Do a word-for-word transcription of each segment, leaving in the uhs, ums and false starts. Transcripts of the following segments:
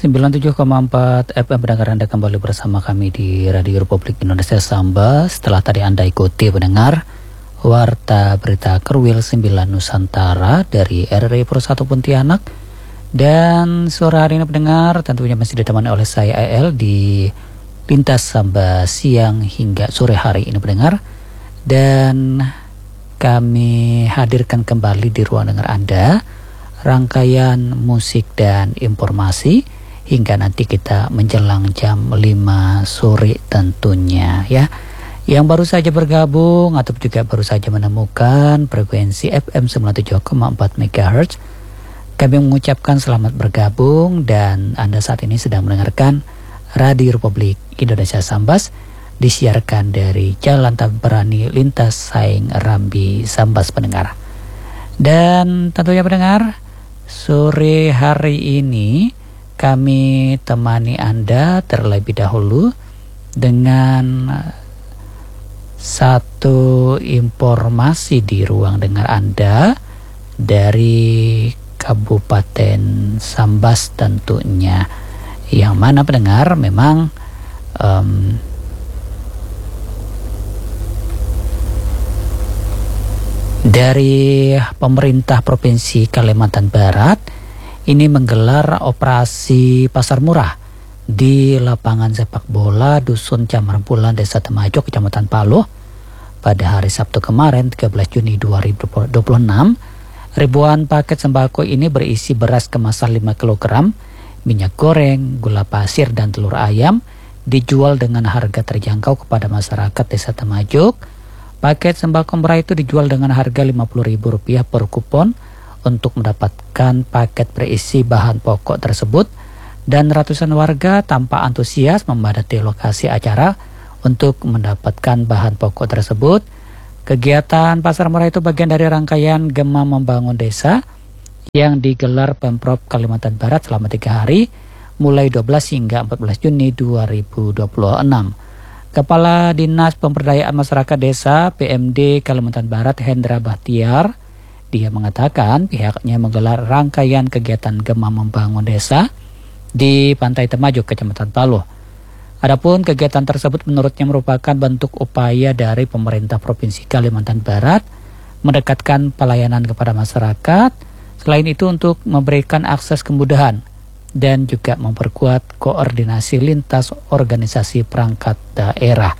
sembilan puluh tujuh koma empat F M pendengar Anda kembali bersama kami di Radio Republik Indonesia Sambas. Setelah tadi Anda ikuti pendengar Warta Berita Kerwil sembilan Nusantara dari R R I Persatu Pontianak. Dan sore hari ini pendengar tentunya masih ditemani oleh saya A L di Lintas Sambas siang hingga sore hari ini pendengar. Dan kami hadirkan kembali di ruang dengar Anda rangkaian musik dan informasi hingga nanti kita menjelang jam lima sore tentunya ya. Yang baru saja bergabung atau juga baru saja menemukan frekuensi F M sembilan puluh tujuh koma empat megahertz, kami mengucapkan selamat bergabung dan Anda saat ini sedang mendengarkan Radio Republik Indonesia Sambas disiarkan dari Jalan Tabrani Lintas Saing Rambi Sambas pendengar. Dan tentunya pendengar, sore hari ini kami temani Anda terlebih dahulu dengan satu informasi di ruang dengar Anda dari Kabupaten Sambas tentunya. Yang mana pendengar memang um, dari pemerintah Provinsi Kalimantan Barat ini menggelar operasi pasar murah di lapangan sepak bola Dusun Camar Bulan, Desa Temajuk, Kecamatan Paloh pada hari Sabtu kemarin tiga belas Juni dua ribu dua puluh enam. Ribuan paket sembako ini berisi beras kemasan lima kilogram, minyak goreng, gula pasir dan telur ayam dijual dengan harga terjangkau kepada masyarakat Desa Temajuk. Paket sembako murah itu dijual dengan harga lima puluh ribu rupiah per kupon untuk mendapatkan paket berisi bahan pokok tersebut, dan ratusan warga tanpa antusias memadati lokasi acara untuk mendapatkan bahan pokok tersebut. Kegiatan pasar murah itu bagian dari rangkaian Gema Membangun Desa yang digelar Pemprov Kalimantan Barat selama tiga hari mulai dua belas hingga empat belas Juni dua ribu dua puluh enam. Kepala Dinas Pemberdayaan Masyarakat Desa P M D Kalimantan Barat Hendra Bahtiar, dia mengatakan pihaknya menggelar rangkaian kegiatan Gema Membangun Desa di Pantai Temajuk, Kecamatan Paloh. Adapun kegiatan tersebut menurutnya merupakan bentuk upaya dari pemerintah Provinsi Kalimantan Barat mendekatkan pelayanan kepada masyarakat, selain itu untuk memberikan akses kemudahan dan juga memperkuat koordinasi lintas organisasi perangkat daerah.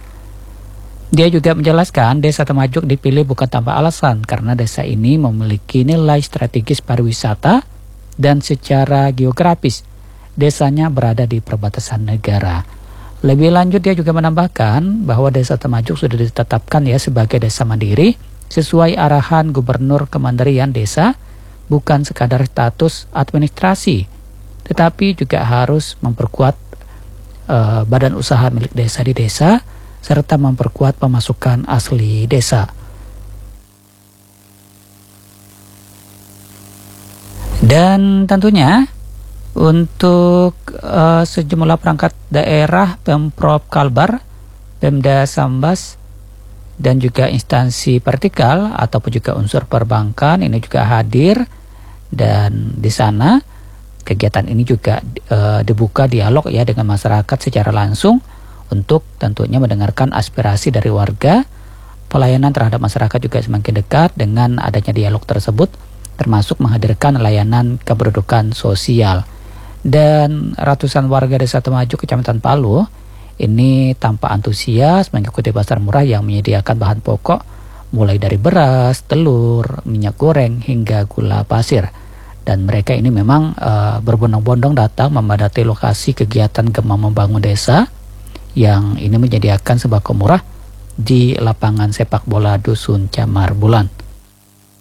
Dia juga menjelaskan Desa Temajuk dipilih bukan tanpa alasan karena desa ini memiliki nilai strategis pariwisata dan secara geografis desanya berada di perbatasan negara. Lebih lanjut dia juga menambahkan bahwa Desa Temajuk sudah ditetapkan ya sebagai desa mandiri sesuai arahan Gubernur Kemandirian Desa, bukan sekadar status administrasi, tetapi juga harus memperkuat uh, badan usaha milik desa di desa serta memperkuat pemasukan asli desa. Dan tentunya untuk uh, sejumlah perangkat daerah, Pemprov Kalbar, Pemda Sambas, dan juga instansi vertikal ataupun juga unsur perbankan ini juga hadir. Dan di sana kegiatan ini juga uh, dibuka dialog ya dengan masyarakat secara langsung untuk tentunya mendengarkan aspirasi dari warga. Pelayanan terhadap masyarakat juga semakin dekat dengan adanya dialog tersebut, termasuk menghadirkan layanan kependudukan sosial. Dan ratusan warga Desa Temajuk, Kecamatan Paloh ini tanpa antusias mengikuti pasar murah yang menyediakan bahan pokok mulai dari beras, telur, minyak goreng hingga gula pasir. Dan mereka ini memang uh, berbondong-bondong datang memadati lokasi kegiatan Gema Membangun Desa yang ini menyediakan sembako murah di lapangan sepak bola Dusun Camar Bulan.